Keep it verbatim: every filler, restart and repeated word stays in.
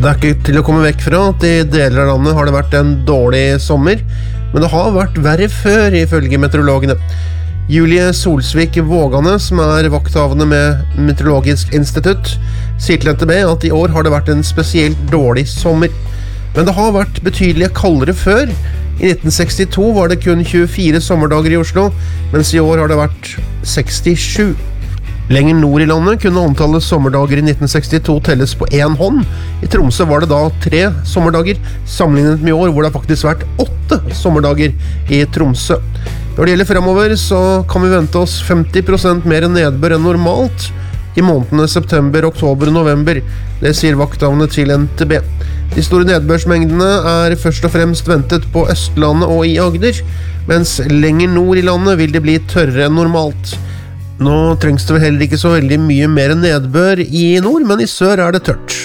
Det er ikke til å komme vekk fra at i deler av landet har det vært en dårlig sommer, men det har vært verre før ifølge meteorologene. Julie Solsvik Vågane, som er vakthavende med Meteorologisk institutt, sier til N T B at i år har det vært en spesielt dårlig sommer. Men det har vært betydelig kaldere før. I nitten sekstito var det kun tjuefire sommerdager i Oslo, mens i år har det vært sekstisju. Lenger nord i landet kunne antallet sommerdager i nitten sekstito telles på én hånd. I Tromsø var det da tre sommerdager, sammenlignet med i år hvor det har faktisk vært åtte sommerdager i Tromsø. Når det gjelder fremover, så kan vi vente oss femti prosent mer nedbør enn normalt i månedene september, oktober og november. Det sier vakthavende til N T B. De store nedbørsmengdene er først og fremst ventet på Østlandet og i Agder, mens lenger nord i landet vil det bli tørrere enn normalt. Nå trengs det vel heller ikke så veldig mye mer nedbør i nord, men i sør er det tørt.